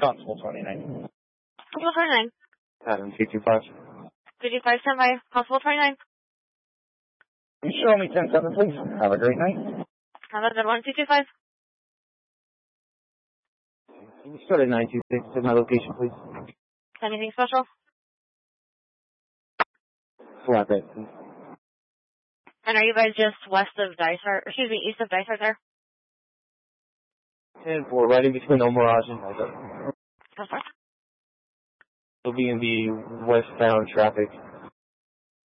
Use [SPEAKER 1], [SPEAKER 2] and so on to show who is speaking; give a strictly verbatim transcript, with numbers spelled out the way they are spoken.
[SPEAKER 1] Constable twenty-nine.
[SPEAKER 2] Constable twenty-nine.
[SPEAKER 1] Adam two two five.
[SPEAKER 2] two two five, stand by. Constable twenty-nine.
[SPEAKER 1] Show me ten seven, please. Have a great night.
[SPEAKER 2] Have a good one, two two five.
[SPEAKER 1] Can you start at nine two six to my location, please?
[SPEAKER 2] Anything special?
[SPEAKER 1] Flatbed, please.
[SPEAKER 2] And are you guys just west of Dysart, excuse me, east of Dysart there?
[SPEAKER 1] ten four, right in between El Mirage and Dysart.
[SPEAKER 2] That's fine.
[SPEAKER 1] It'll be in the westbound traffic.